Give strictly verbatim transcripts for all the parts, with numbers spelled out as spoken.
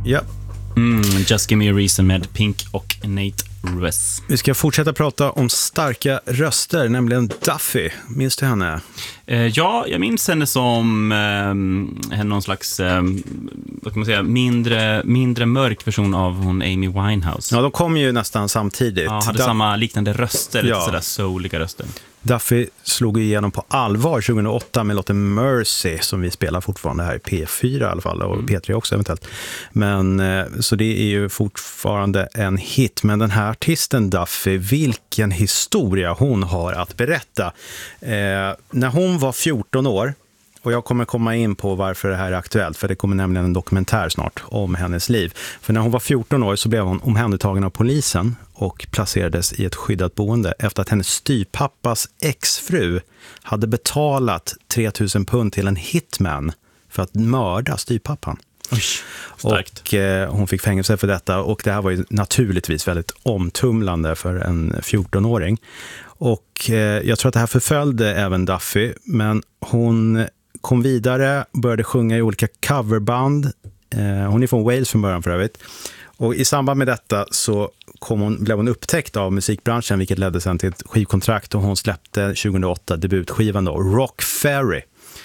Ja. Mm, Just Give Me A Reason med Pink och Nate Ruess. Vi ska fortsätta prata om starka röster, nämligen Duffy. Minns du henne? Eh, ja, jag minns henne som eh, någon slags eh, vad kan man säga, mindre, mindre mörk version av hon Amy Winehouse. Ja, de kom ju nästan samtidigt. Ja, hade da- samma liknande röster, Ja. lite sådär souliga röster. Duffy slog igenom på allvar tjugohundraåtta med låten Mercy, som vi spelar fortfarande här i P fyra i alla fall, och mm. P tre också eventuellt. Men, eh, så det är ju fortfarande en hit. Men den här artisten Duffy, vilken historia hon har att berätta. Eh, när hon var fjorton år, och jag kommer komma in på varför det här är aktuellt, för det kommer nämligen en dokumentär snart om hennes liv. För när hon var fjorton år så blev hon omhändertagen av polisen och placerades i ett skyddat boende efter att hennes styvpappas exfru hade betalat tre tusen pund till en hitman för att mörda styvpappan. Oj, starkt. Och eh, hon fick fängelse för detta, och det här var ju naturligtvis väldigt omtumlande för en fjortonåring. Och eh, jag tror att det här förföljde även Duffy, men hon kom vidare, började sjunga i olika coverband. Eh, hon är från Wales från början för övrigt. Och i samband med detta så kom hon, blev hon upptäckt av musikbranschen, vilket ledde sedan till ett skivkontrakt, och hon släppte tjugohundraåtta debutskivan då, Rock Ferry,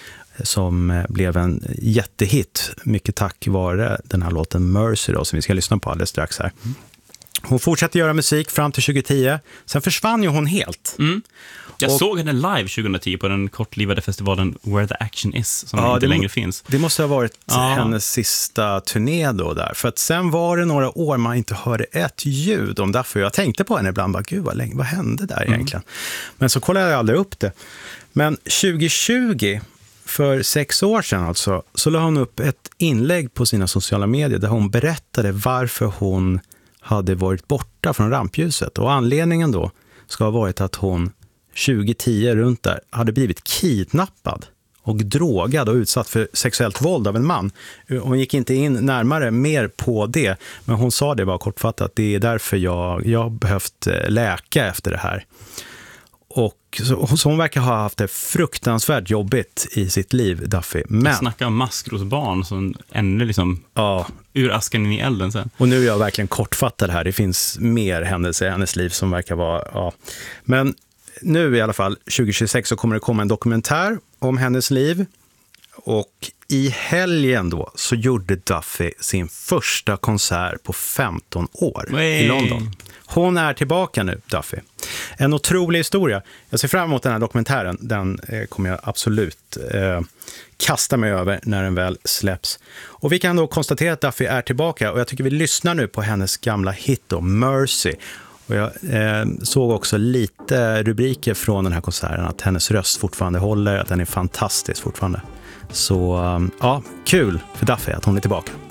som blev en jättehit, mycket tack vare den här låten Mercy då, som vi ska lyssna på alldeles strax här. Hon fortsatte göra musik fram till tjugohundratio, sen försvann ju hon helt. Mm. Jag och, såg henne live tjugohundratio på den kortlivade festivalen Where the Action Is, som ja, inte det, längre finns. Det måste ha varit ja. hennes sista turné då där. För att sen var det några år man inte hörde ett ljud om därför. Jag tänkte på henne ibland, bara, gud vad, länge, vad hände där mm. egentligen? Men så kollade jag aldrig upp det. Men tjugohundratjugo, för sex år sedan alltså, så la hon upp ett inlägg på sina sociala medier där hon berättade varför hon hade varit borta från rampljuset. Och anledningen då ska ha varit att hon tjugohundratio runt där hade blivit kidnappad och drogad och utsatt för sexuellt våld av en man. Hon gick inte in närmare mer på det, men hon sa det bara kortfattat. Det är därför jag jag behövt läka efter det här. Och så, så hon verkar ha haft det fruktansvärt jobbigt i sitt liv, Duffy. Men jag snackar om maskrosbarn som ännu liksom ja. ur askan in i elden sen. Och nu är jag verkligen kortfattad här. Det finns mer händelser i hennes liv som verkar vara... Ja. Men nu i alla fall, tjugohundratjugosex, så kommer det komma en dokumentär om hennes liv. Och i helgen då så gjorde Duffy sin första konsert på femton år Wey. i London. Hon är tillbaka nu, Duffy. En otrolig historia. Jag ser fram emot den här dokumentären. Den eh, kommer jag absolut eh, kasta mig över när den väl släpps. Och vi kan då konstatera att Duffy är tillbaka. Och jag tycker vi lyssnar nu på hennes gamla hit då, Mercy. Och jag eh, såg också lite rubriker från den här konserten att hennes röst fortfarande håller, att den är fantastisk fortfarande. Så ja, kul för Duffy att hon är tillbaka.